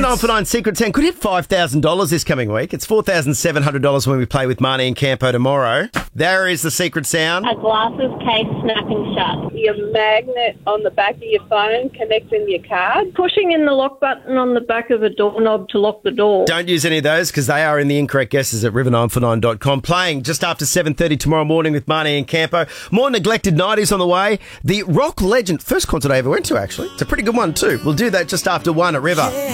on for 9 Secret Sound. Could hit $5,000 this coming week. It's $4,700 when we play with Marnie and Campo tomorrow. There is the secret sound. A glasses case snapping shut. Your magnet on the back of your phone connecting your card. Pushing in the lock button on the back of a doorknob to lock the door. Don't use any of those because they are in the incorrect guesses at river949.com. Playing just after 7:30 tomorrow morning with Marnie and Campo. More neglected 90s on the way. The rock legend, first concert I ever went to actually. It's a pretty good one too. We'll do that just after 1 at River.